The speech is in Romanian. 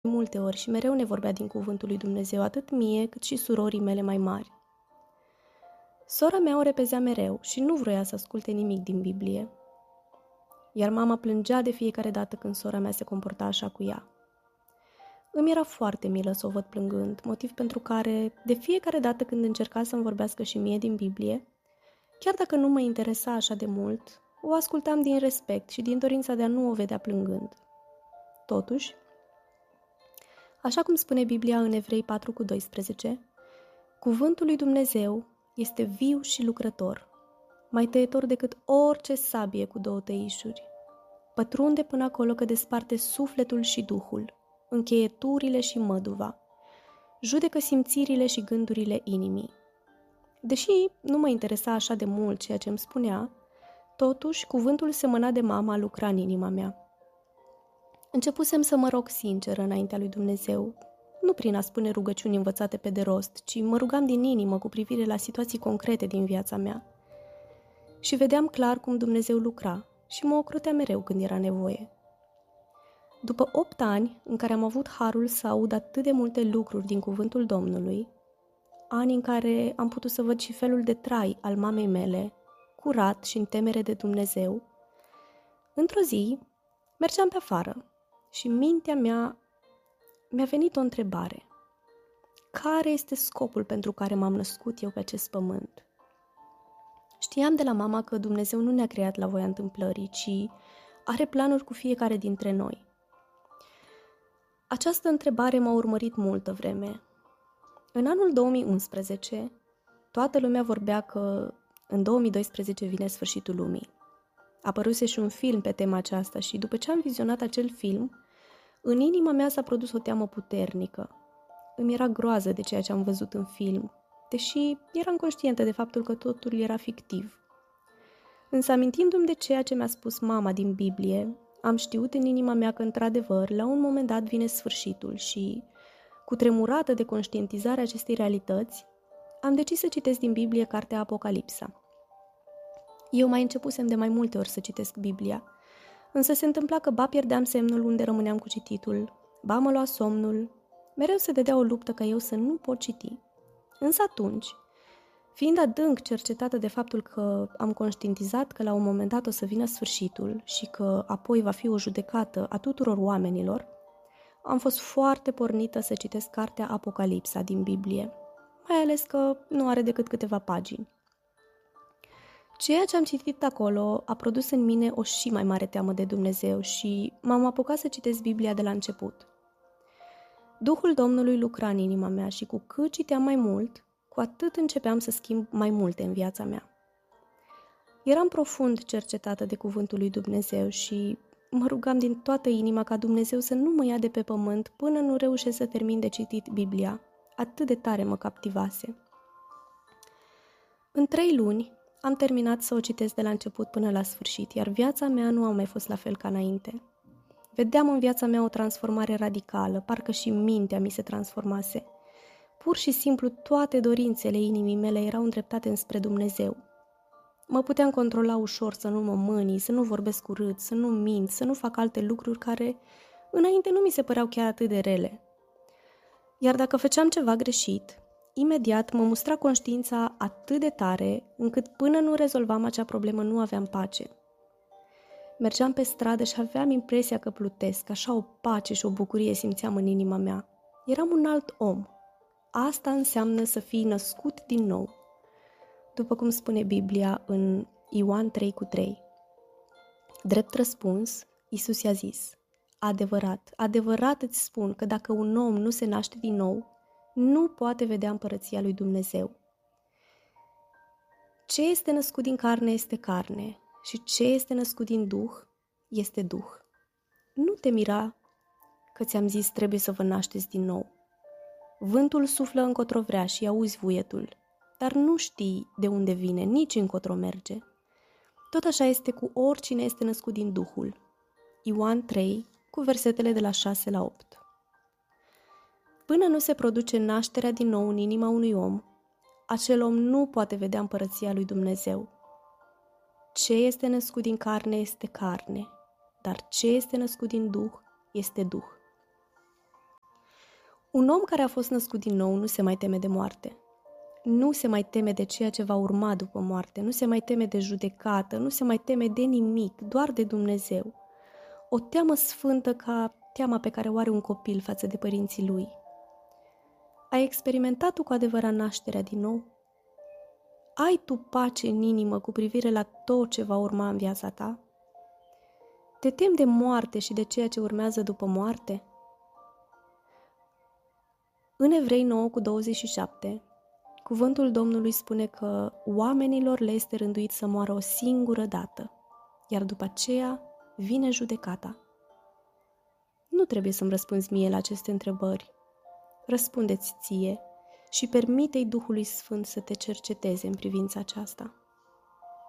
multe ori și mereu ne vorbea din cuvântul lui Dumnezeu, atât mie cât și surorii mele mai mari. Sora mea o repezea mereu și nu vroia să asculte nimic din Biblie. Iar mama plângea de fiecare dată când sora mea se comporta așa cu ea. Îmi era foarte milă să o văd plângând, motiv pentru care, de fiecare dată când încerca să-mi vorbească și mie din Biblie, chiar dacă nu mă interesa așa de mult, o ascultam din respect și din dorința de a nu o vedea plângând. Totuși, așa cum spune Biblia în Evrei 4:12, cuvântul lui Dumnezeu este viu și lucrător, mai tăietor decât orice sabie cu două tăișuri. Pătrunde până acolo că desparte sufletul și duhul, încheieturile și măduva, judecă simțirile și gândurile inimii. Deși nu mă interesa așa de mult ceea ce îmi spunea, totuși cuvântul semănat de mama lucra în inima mea. Începusem să mă rog sincer înaintea lui Dumnezeu, nu prin a spune rugăciuni învățate pe de rost, ci mă rugam din inimă cu privire la situații concrete din viața mea. Și vedeam clar cum Dumnezeu lucra și mă ocrotea mereu când era nevoie. După 8 ani în care am avut harul să aud atât de multe lucruri din cuvântul Domnului, ani în care am putut să văd și felul de trai al mamei mele, curat și în temere de Dumnezeu, într-o zi mergeam pe afară și în mintea mea mi-a venit o întrebare. Care este scopul pentru care m-am născut eu pe acest pământ? Știam de la mama că Dumnezeu nu ne-a creat la voia întâmplării, ci are planuri cu fiecare dintre noi. Această întrebare m-a urmărit multă vreme. În anul 2011, toată lumea vorbea că în 2012 vine sfârșitul lumii. Apăruse și un film pe tema aceasta și după ce am vizionat acel film, în inima mea s-a produs o teamă puternică. Îmi era groază de ceea ce am văzut în film, deși eram conștientă de faptul că totul era fictiv. Însă amintindu-mi de ceea ce mi-a spus mama din Biblie, am știut în inima mea că într-adevăr la un moment dat vine sfârșitul și, cutremurată de conștientizarea acestei realități, am decis să citesc din Biblie cartea Apocalipsa. Eu mai începusem de mai multe ori să citesc Biblia, însă se întâmpla că ba pierdeam semnul unde rămâneam cu cititul, ba mă lua somnul, mereu se dădea o luptă ca eu să nu pot citi. Însă atunci, fiind adânc cercetată de faptul că am conștientizat că la un moment dat o să vină sfârșitul și că apoi va fi o judecată a tuturor oamenilor, am fost foarte pornită să citesc cartea Apocalipsa din Biblie, mai ales că nu are decât câteva pagini. Ceea ce am citit acolo a produs în mine o și mai mare teamă de Dumnezeu și m-am apucat să citesc Biblia de la început. Duhul Domnului lucra în inima mea și cu cât citeam mai mult, cu atât începeam să schimb mai multe în viața mea. Eram profund cercetată de cuvântul lui Dumnezeu și mă rugam din toată inima ca Dumnezeu să nu mă ia de pe pământ până nu reușesc să termin de citit Biblia. Atât de tare mă captivase. În 3 luni am terminat să o citesc de la început până la sfârșit, iar viața mea nu a mai fost la fel ca înainte. Vedeam în viața mea o transformare radicală, parcă și mintea mi se transformase. Pur și simplu toate dorințele inimii mele erau îndreptate înspre Dumnezeu. Mă puteam controla ușor să nu mă mânii, să nu vorbesc urât, să nu mint, să nu fac alte lucruri care înainte nu mi se păreau chiar atât de rele. Iar dacă făceam ceva greșit, imediat mă mustra conștiința atât de tare încât până nu rezolvam acea problemă nu aveam pace. Mergeam pe stradă și aveam impresia că plutesc, așa o pace și o bucurie simțeam în inima mea. Eram un alt om. Asta înseamnă să fii născut din nou. După cum spune Biblia în Ioan 3:3. Drept răspuns, Iisus i-a zis: adevărat, adevărat îți spun că dacă un om nu se naște din nou, nu poate vedea împărăția lui Dumnezeu. Ce este născut din carne este carne și ce este născut din Duh este Duh. Nu te mira că ți-am zis trebuie să vă nașteți din nou. Vântul suflă încotro vrea și auzi vuietul, dar nu știi de unde vine, nici încotro merge. Tot așa este cu oricine este născut din Duhul. Ioan 3, cu versetele de la 6 la 8. Până nu se produce nașterea din nou în inima unui om, acel om nu poate vedea împărăția lui Dumnezeu. Ce este născut din carne este carne, dar ce este născut din Duh este Duh. Un om care a fost născut din nou nu se mai teme de moarte. Nu se mai teme de ceea ce va urma după moarte, nu se mai teme de judecată, nu se mai teme de nimic, doar de Dumnezeu. O teamă sfântă ca teama pe care o are un copil față de părinții lui. Ai experimentat tu cu adevărat nașterea din nou? Ai tu pace în inimă cu privire la tot ce va urma în viața ta? Te temi de moarte și de ceea ce urmează după moarte? În Evrei 9:27, cuvântul Domnului spune că oamenilor le este rânduit să moară o singură dată, iar după aceea vine judecata. Nu trebuie să-mi răspunzi mie la aceste întrebări. Răspunde-ți ție și permite-i Duhului Sfânt să te cerceteze în privința aceasta.